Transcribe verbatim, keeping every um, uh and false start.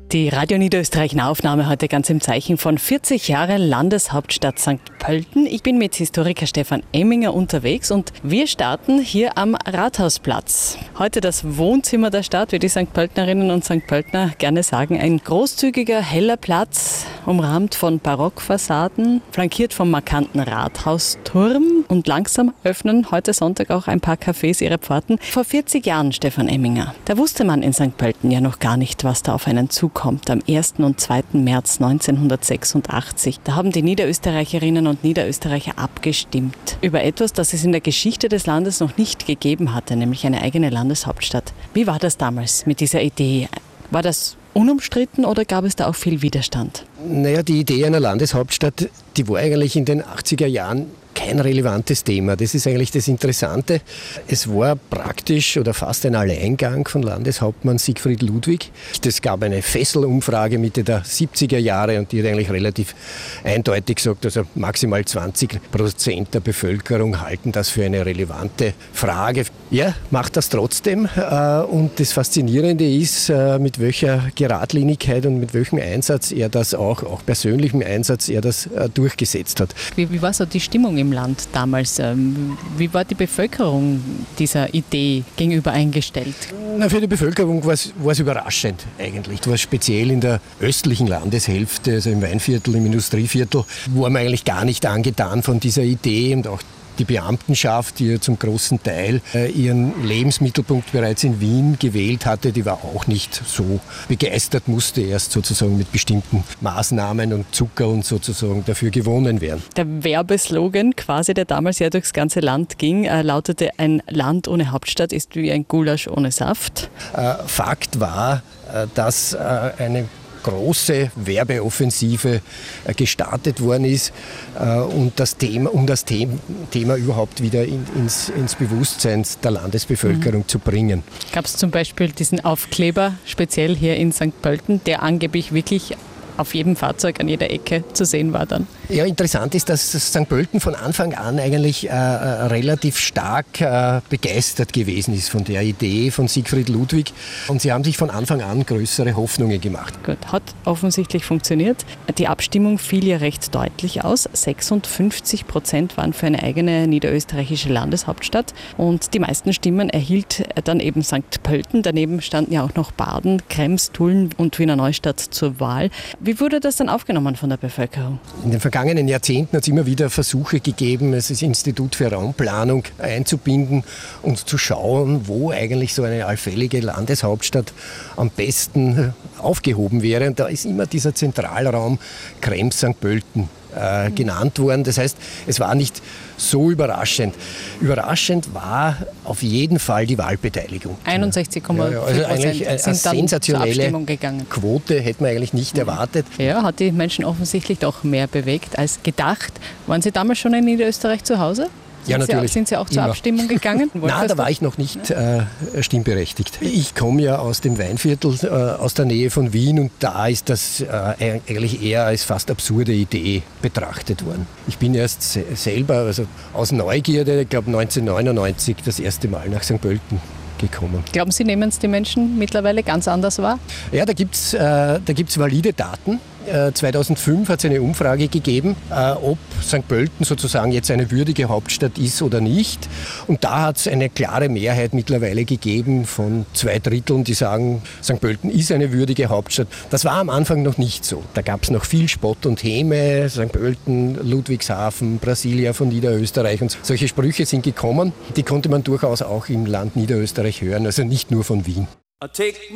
Die Radio Niederösterreich-Nahaufnahme heute ganz im Zeichen von vierzig Jahre Landeshauptstadt Sankt Pölten. Ich bin mit Historiker Stefan Emminger unterwegs und wir starten hier am Rathausplatz. Heute das Wohnzimmer der Stadt, wie die Sankt Pöltnerinnen und Sankt Pöltner gerne sagen. Ein großzügiger, heller Platz, umrahmt von Barockfassaden, flankiert vom markanten Rathausturm, und langsam öffnen heute Sonntag auch ein paar Cafés ihre Pforten. Vor vierzig Jahren, Stefan Emminger, da wusste man in Sankt Pölten ja noch gar nicht, was da auf einen zukommt. Kommt am ersten und zweiten März neunzehnhundertsechsundachtzig. Da haben die Niederösterreicherinnen und Niederösterreicher abgestimmt über etwas, das es in der Geschichte des Landes noch nicht gegeben hatte, nämlich eine eigene Landeshauptstadt. Wie war das damals mit dieser Idee? War das unumstritten oder gab es da auch viel Widerstand? Naja, die Idee einer Landeshauptstadt, die war eigentlich in den achtziger Jahren kein relevantes Thema. Das ist eigentlich das Interessante. Es war praktisch oder fast ein Alleingang von Landeshauptmann Siegfried Ludwig. Es gab eine Fesselumfrage Mitte der siebziger Jahre und die hat eigentlich relativ eindeutig gesagt, also maximal zwanzig Prozent der Bevölkerung halten das für eine relevante Frage. Er macht das trotzdem und das Faszinierende ist, mit welcher Geradlinigkeit und mit welchem Einsatz er das auch, auch persönlichem Einsatz, er das durchgesetzt hat. Wie, wie war so die Stimmung im Land damals? Wie war die Bevölkerung dieser Idee gegenüber eingestellt? Na, für die Bevölkerung war es, war es überraschend eigentlich. Es war speziell in der östlichen Landeshälfte, also im Weinviertel, im Industrieviertel, war man eigentlich gar nicht angetan von dieser Idee, und auch die Beamtenschaft, die ja zum großen Teil äh, ihren Lebensmittelpunkt bereits in Wien gewählt hatte, die war auch nicht so begeistert, musste erst sozusagen mit bestimmten Maßnahmen und Zuckerl sozusagen dafür gewonnen werden. Der Werbeslogan quasi, der damals ja durchs ganze Land ging, äh, lautete: Ein Land ohne Hauptstadt ist wie ein Gulasch ohne Saft. Äh, Fakt war, äh, dass äh, eine große Werbeoffensive gestartet worden ist, und das Thema, um das Thema überhaupt wieder in, ins, ins Bewusstsein der Landesbevölkerung mhm. zu bringen. Gab es zum Beispiel diesen Aufkleber, speziell hier in Sankt Pölten, der angeblich wirklich auf jedem Fahrzeug an jeder Ecke zu sehen war dann? Ja, interessant ist, dass Sankt Pölten von Anfang an eigentlich äh, relativ stark äh, begeistert gewesen ist von der Idee von Siegfried Ludwig, und sie haben sich von Anfang an größere Hoffnungen gemacht. Gut, hat offensichtlich funktioniert. Die Abstimmung fiel ja recht deutlich aus. sechsundfünfzig Prozent waren für eine eigene niederösterreichische Landeshauptstadt, und die meisten Stimmen erhielt dann eben Sankt Pölten. Daneben standen ja auch noch Baden, Krems, Tulln und Wiener Neustadt zur Wahl. Wie wurde das dann aufgenommen von der Bevölkerung? In den vergangenen Jahrzehnten hat es immer wieder Versuche gegeben, das Institut für Raumplanung einzubinden und zu schauen, wo eigentlich so eine allfällige Landeshauptstadt am besten aufgehoben wäre. Und da ist immer dieser Zentralraum Krems Sankt Pölten äh, genannt worden. Das heißt, es war nicht so überraschend. Überraschend war auf jeden Fall die Wahlbeteiligung. einundsechzig Komma vier Prozent ja, ja, also eigentlich eine sind dann sensationelle zur Abstimmung gegangen. Quote hätte man eigentlich nicht erwartet. Ja, hat die Menschen offensichtlich doch mehr bewegt als gedacht. Waren Sie damals schon in Niederösterreich zu Hause? Ja, sind natürlich. Sie, sind Sie auch zur Immer. Abstimmung gegangen? Nein, da war ich noch nicht äh, stimmberechtigt. Ich komme ja aus dem Weinviertel, äh, aus der Nähe von Wien, und da ist das äh, eigentlich eher als fast absurde Idee betrachtet worden. Ich bin erst se- selber, also aus Neugierde, ich glaube neunzehnhundertneunundneunzig, das erste Mal nach Sankt Pölten gekommen. Glauben Sie, nehmen es die Menschen mittlerweile ganz anders wahr? Ja, da gibt es äh, da gibt's valide Daten. Äh, zweitausendfünf hat es eine Umfrage gegeben, äh, ob Sankt Pölten sozusagen jetzt eine würdige Hauptstadt ist oder nicht. Und da hat es eine klare Mehrheit mittlerweile gegeben von zwei Dritteln, die sagen, Sankt Pölten ist eine würdige Hauptstadt. Das war am Anfang noch nicht so. Da gab es noch viel Spott und Häme. Sankt Pölten, Ludwigshafen, Brasilia von Niederösterreich, und solche Sprüche sind gekommen. Die konnte man durchaus auch im Land Niederösterreich hören, also nicht nur von Wien.